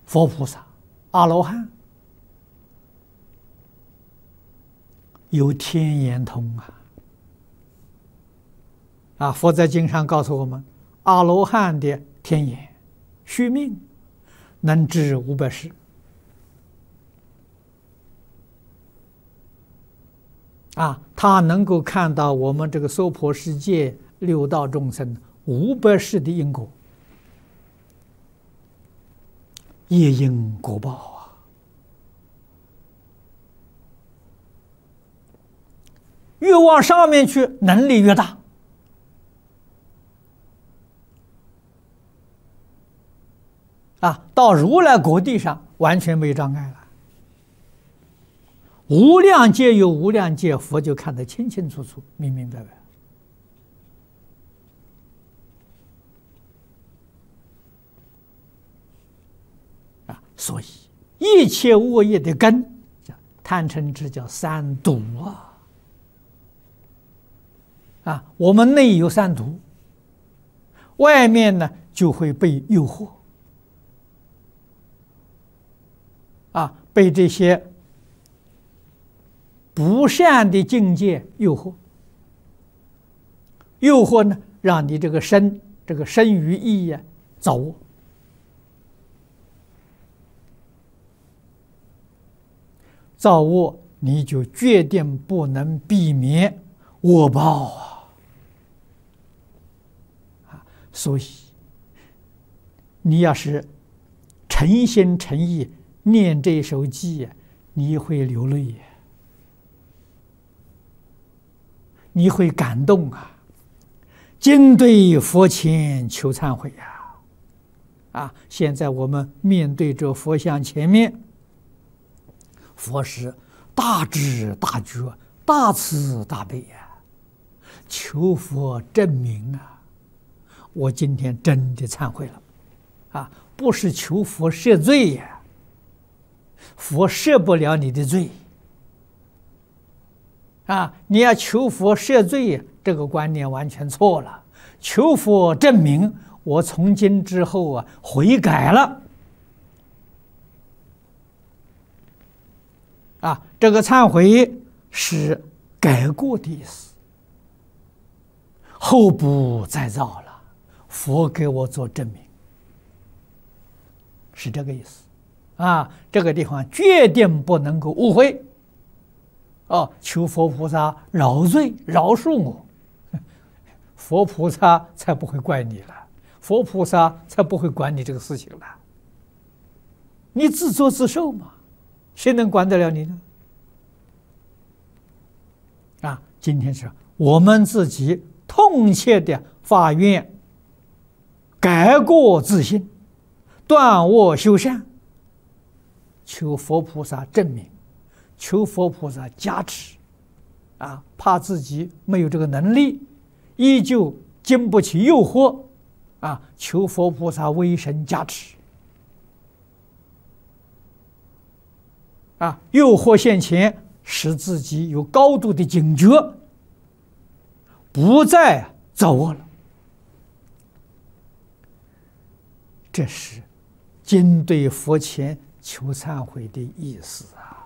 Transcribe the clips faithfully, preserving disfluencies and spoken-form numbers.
佛菩萨、阿罗汉有天眼通啊！啊，佛在经上告诉我们，阿罗汉的天眼、须命能知五百世。啊，他能够看到我们这个娑婆世界六道众生五百世的因果，业因果报啊！越往上面去，能力越大。啊，到如来果地上完全没障碍了。无量界有无量界，佛就看得清清楚楚、明明白白。啊，所以一切恶业的根，叫贪嗔痴，叫三毒啊！啊，我们内有三毒，外面呢就会被诱惑。啊，被这些不善的境界诱惑，诱惑呢，让你这个身这个身语意呀造恶，造恶你就决定不能避免恶报啊！啊，所以你要是诚心诚意念这首偈，你会流泪，你会感动啊！今对佛前求忏悔呀！啊，现在我们面对着佛像前面，佛是大智大觉、大慈大悲呀，求佛证明啊！我今天真的忏悔了，啊，不是求佛赦罪呀。佛赦不了你的罪啊！你要求佛赦罪，这个观念完全错了。求佛证明我从今之后啊悔改了啊！这个忏悔是改过的意思，后不再造了。佛给我做证明，是这个意思。啊，这个地方决定不能够误会。哦，求佛菩萨饶罪饶恕我，佛菩萨才不会怪你了，佛菩萨才不会管你这个事情了。你自作自受嘛，谁能管得了你呢？啊，今天是我们自己痛切的发愿，改过自新，断恶修善。求佛菩萨证明，求佛菩萨加持，啊，怕自己没有这个能力，依旧经不起诱惑，啊，求佛菩萨威神加持，啊，诱惑现前，使自己有高度的警觉，不再造恶了。这是今对佛前求忏悔的意思啊！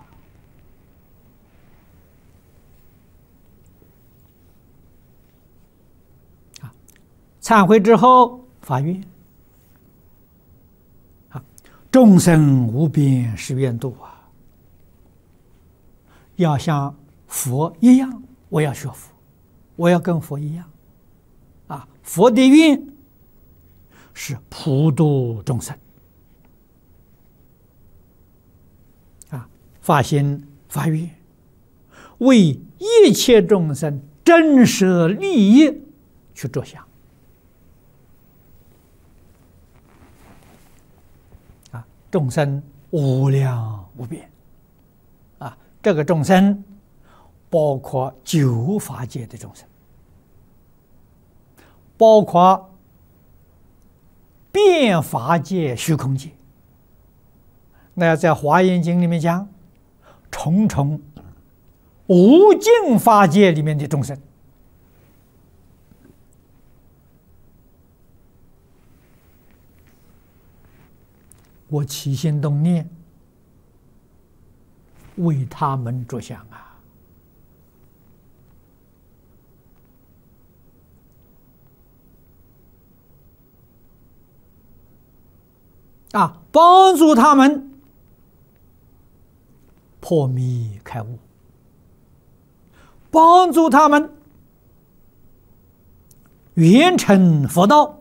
啊，忏悔之后发愿啊，众生无边誓愿度啊！要像佛一样，我要学佛，我要跟佛一样啊！佛的愿是普度众生。发心发愿，为一切众生真实利益去着想啊！众生无量无边啊！这个众生包括九法界的众生，包括变法界、虚空界。那要在《华严经》里面讲，重重无尽法界里面的众生， 我起心动念为他们着想啊！啊，帮助他们破迷开悟，帮助他们圆成佛道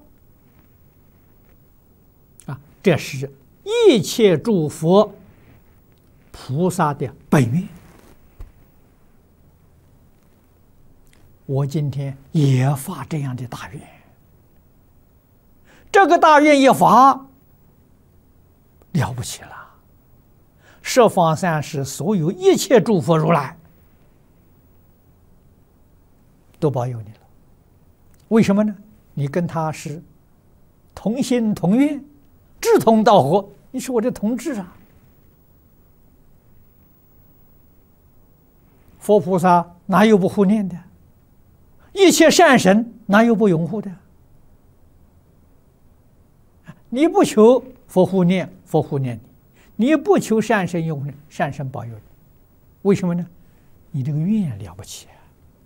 啊！这是一切诸佛菩萨的本愿。我今天也发这样的大愿，这个大愿一发，了不起了！十方三世所有一切诸佛如来都保佑你了。为什么呢？你跟他是同心同愿，志同道合，你是我的同志啊！佛菩萨哪有不护念的？一切善神哪有不拥护的？你不求佛护念，佛护念你；你不求善神拥护，善神保佑你。为什么呢？你这个愿了不起啊！